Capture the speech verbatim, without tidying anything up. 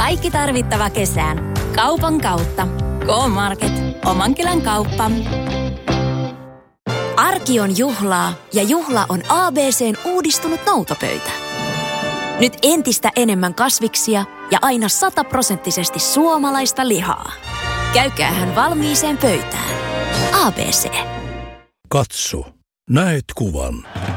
Kaikki tarvittava kesään. Kaupan kautta. K-Market. Oman kylän kauppa. Arki on juhlaa ja juhla on A B C:n uudistunut noutopöytä. Nyt entistä enemmän kasviksia ja aina sataprosenttisesti suomalaista lihaa. Käykäähän valmiiseen pöytään. A B C. Katso. Näet kuvan.